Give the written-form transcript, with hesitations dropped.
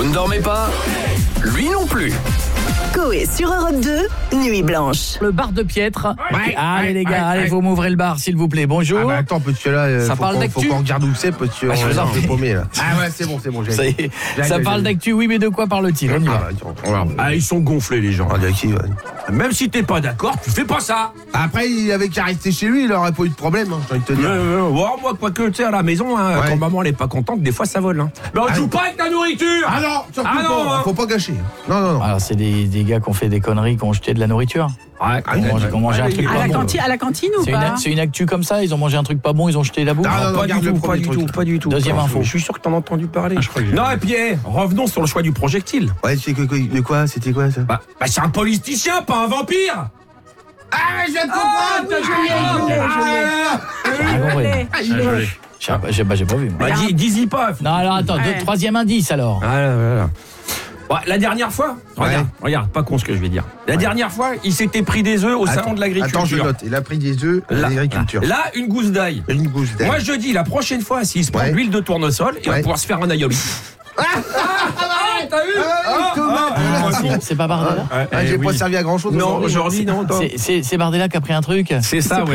Vous ne dormez pas? Lui non plus. Coé sur Europe 2, Nuit Blanche. Le bar de Piètre. Ouais, allez les gars, ouais. vous m'ouvrez le bar s'il vous plaît. Bonjour. Ah bah attends, parce que là, Ça parle d'actu. faut qu'on regarde où c'est, parce que je vous en on est prie. paumé, là. Ah ouais, c'est bon, Ça y est, ça parle d'actu, oui, mais de quoi parle-t-il? On y va. Ah, ils sont gonflés, les gens. Ah, d'actu, ouais. Même si t'es pas d'accord, tu fais pas ça. Après, il avait qu'à rester chez lui, il aurait pas eu de problème, hein, j'ai envie de te dire. Moi, quoi que, tu sais, à la maison, hein, Ouais. quand maman elle est pas contente, des fois ça vole. Hein. Mais on joue pas avec ta nourriture. Ah non, surtout Ah non, pas, hein. faut pas gâcher. Non. Alors c'est des gars qui ont fait des conneries, qui ont jeté de la nourriture. Ouais, Ils ont mangé un truc À pas la, bon. à la cantine ou pas? C'est une actu comme ça, ils ont mangé un truc pas bon, ils ont jeté la bouffe. Ah, non, pas regarde du le tout, pas premier du truc. tout, pas du tout. Deuxième info. Je suis sûr que t'en as entendu parler. Non, et puis, revenons sur le choix du projectile. Ouais, c'est de quoi? C'était quoi, ça? Bah, c'est un politicien, pas un vampire. Ah, je viens de comprendre! J'ai pas vu. moi. Bah, dis-y pas. Non, alors attends, Ouais. troisième indice alors. Voilà. Bah, la dernière fois, Ouais. regarde, pas con ce que je vais dire. La dernière fois, il s'était pris des œufs au salon de l'agriculture. Attends, je note. Il a pris des œufs à l'agriculture. Là, une gousse d'ail. Une gousse d'ail. Moi, je dis, la prochaine fois, s'il se prend Ouais. de l'huile de tournesol, il va Ouais. pouvoir se faire un aioli. T'as vu C'est pas Bardella? Ah, j'ai pas servi à grand chose. Non, aujourd'hui, non. C'est Bardella qui a pris un truc. C'est ça, ouais.